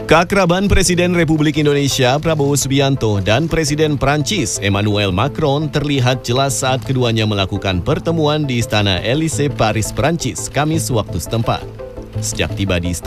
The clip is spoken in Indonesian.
Keakraban Presiden Republik Indonesia Prabowo Subianto dan Presiden Prancis Emmanuel Macron terlihat jelas saat keduanya melakukan pertemuan di Istana Élysée, Paris, Prancis, Kamis waktu setempat. Sejak tiba di istana,